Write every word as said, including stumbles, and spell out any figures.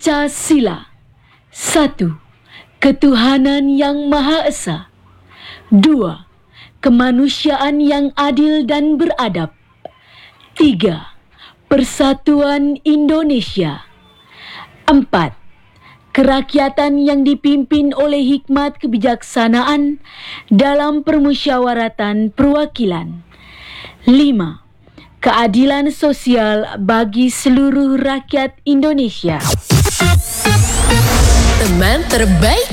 Pancasila. Satu, ketuhanan yang Maha Esa. Dua, kemanusiaan yang adil dan beradab. Tiga, persatuan Indonesia. Empat, kerakyatan yang dipimpin oleh hikmat kebijaksanaan dalam permusyawaratan perwakilan. Lima, keadilan sosial bagi seluruh rakyat Indonesia. Teman terbaik